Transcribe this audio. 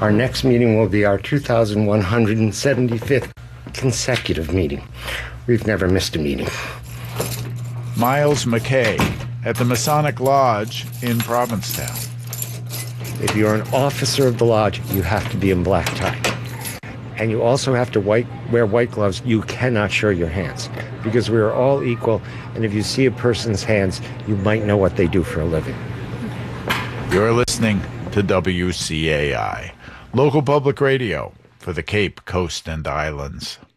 Our next meeting will be our 2,175th consecutive meeting. We've never missed a meeting. Miles McKay at the Masonic Lodge in Provincetown. If you're an officer of the lodge, you have to be in black tie. And you also have to wear white gloves. You cannot show your hands because we are all equal. And if you see a person's hands, you might know what they do for a living. You're listening to WCAI, local public radio for the Cape Coast and Islands.